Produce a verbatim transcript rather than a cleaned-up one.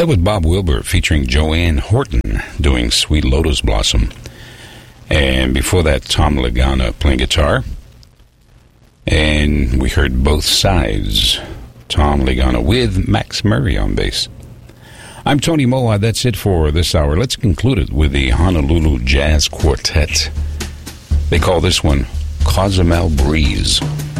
That was Bob Wilber featuring Joanne Horton doing Sweet Lotus Blossom. And before that, Tom Lagana playing guitar. And we heard Both Sides. Tom Lagana with Max Murray on bass. I'm Tony Moa. That's it for this hour. Let's conclude it with the Honolulu Jazz Quartet. They call this one Cozumel Breeze.